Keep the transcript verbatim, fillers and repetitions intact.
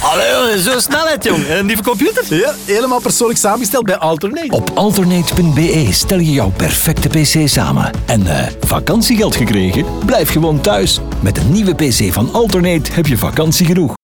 Allee, zo snelheid, jong. Een nieuwe computer? Ja, helemaal persoonlijk samengesteld bij Alternate. Op alternate punt b e stel je jouw perfecte pc samen. En eh, vakantiegeld gekregen? Blijf gewoon thuis. Met een nieuwe pc van Alternate heb je vakantie genoeg.